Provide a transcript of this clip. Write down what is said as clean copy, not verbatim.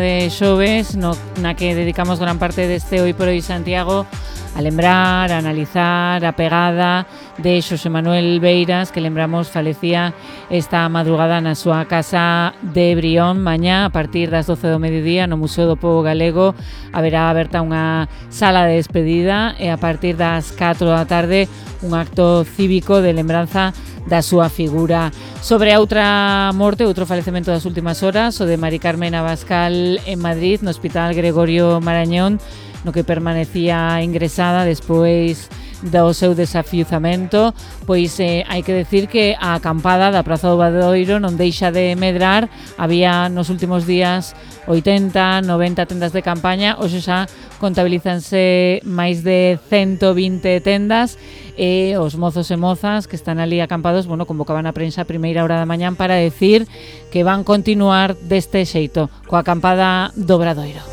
de xoves na que dedicamos gran parte deste Hoy por Hoy Santiago a lembrar, a analizar a pegada de Xosé Manuel Beiras, que lembramos falecía esta madrugada na súa casa de Brión. Mañá, a partir das 12 do mediodía, no Museo do Pobo Galego haberá aberta unha sala de despedida e a partir das 4 da tarde un acto cívico de lembranza da súa figura. Sobre a outra morte, outro falecemento das últimas horas, o de Mari Carmen Abascal en Madrid, no Hospital Gregorio Marañón, no que permanecía ingresada despois do seu desafiuzamento. Pois hai que decir que a acampada da Praza do Obradoiro non deixa de medrar. Había nos últimos días 80, 90 tendas de campaña, hoxe xa contabilízanse máis de 120 tendas e os mozos e mozas que están ali acampados, convocaban a prensa a primeira hora da mañán para decir que van continuar deste xeito, coa acampada do Obradoiro.